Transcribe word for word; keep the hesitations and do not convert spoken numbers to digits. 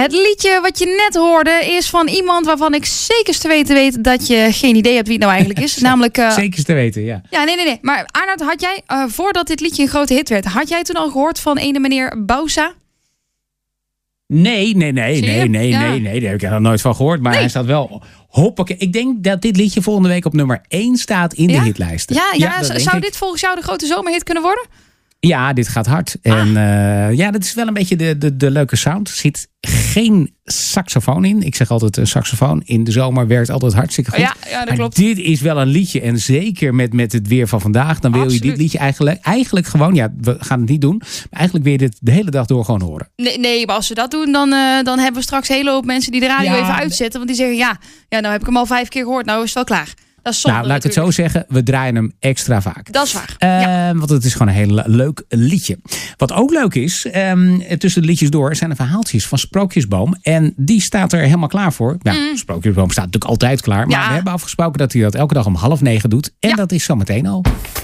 Het liedje wat je net hoorde is van iemand waarvan ik zeker te weten weet dat je geen idee hebt wie het nou eigenlijk is. Namelijk, uh... Zeker te weten, ja. Ja, nee, nee, nee. Maar Arnoud, had jij, uh, voordat dit liedje een grote hit werd, had jij toen al gehoord van ene meneer Bouwsa? Nee, nee, nee, nee, nee, ja. nee, nee. Daar heb ik er nog nooit van gehoord. Maar nee. hij staat wel... Hoppakee. Ik denk dat dit liedje volgende week op nummer één staat in ja? de hitlijsten. Ja, ja, ja zou ik. dit volgens jou de grote zomerhit kunnen worden? Ja, dit gaat hard. Ah. En uh, ja, dat is wel een beetje de, de, de leuke sound. Er zit geen saxofoon in. Ik zeg altijd, een saxofoon in de zomer werkt altijd hartstikke goed. Ja, ja dat maar klopt. Dit is wel een liedje. En zeker met, met het weer van vandaag. Dan wil Absoluut. je dit liedje eigenlijk, eigenlijk gewoon... Ja, we gaan het niet doen. Maar eigenlijk wil je dit de hele dag door gewoon horen. Nee, nee maar als we dat doen, dan, uh, dan hebben we straks een hele hoop mensen die de radio ja, even uitzetten. Want die zeggen, ja, ja, nou heb ik hem al vijf keer gehoord. Nou is het wel klaar. Dat is zonde, nou, laat ik het zo zeggen. We draaien hem extra vaak. Dat is waar. Uh, ja. Want het is gewoon een heel leuk liedje. Wat ook leuk is, um, tussen de liedjes door zijn er verhaaltjes van Sprookjesboom. En die staat er helemaal klaar voor. Nou, mm. Sprookjesboom staat natuurlijk altijd klaar. Maar ja. we hebben afgesproken dat hij dat elke dag om half negen doet. En ja. dat is zometeen al.